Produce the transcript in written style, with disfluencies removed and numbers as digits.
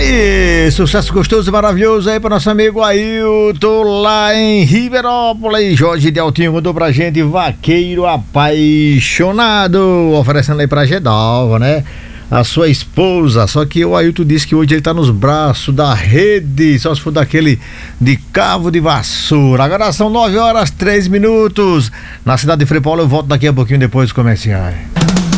E sucesso gostoso e maravilhoso aí para nosso amigo Ailton lá em Riberópolis. Jorge de Altinho mandou pra gente Vaqueiro Apaixonado, oferecendo aí pra Gedalva, né? A sua esposa, só que o Ailton disse que hoje ele tá nos braços da rede, só se for daquele de cabo de vassoura. Agora são 9 horas 3 minutos na cidade de Frei Paulo. Eu volto daqui a pouquinho depois dos comerciais.